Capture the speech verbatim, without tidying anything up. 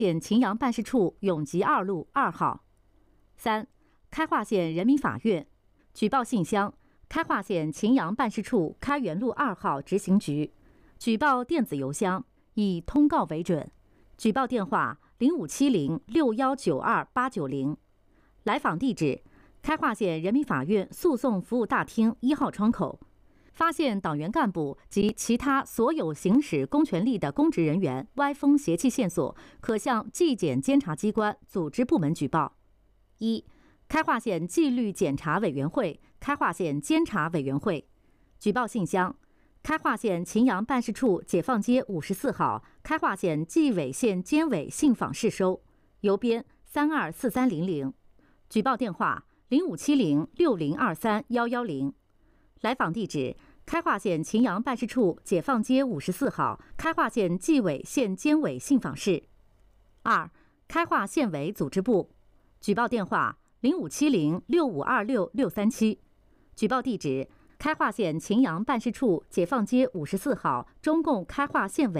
县秦阳办事处永吉二路二号。三、开化县人民法院。举报信箱：开化县秦阳办事处开元路二号执行局。举报电子邮箱以通告为准。举报电话：零五七零六幺九二八九零。来访地址：开化县人民法院诉讼服务大厅一号窗口。发现党员干部及其他所有行使公权力的公职人员歪风邪气线索，可向纪检监察机关组织部门举报。一、开化县纪律检查委员会、开化县监察委员会。举报信箱：开化县秦阳办事处解放街五十四号，开化县纪委县监委信访室收。邮编三二四三零零。举报电话：零五七零六零二三幺幺零。来访地址：开化县秦阳办事处解放街五十四号，开化县纪委县监委信访室。二、开化县委组织部。举报电话：零五七零六五二六六三七。举报地址：开化县秦阳办事处解放街五十四号，中共开化县委。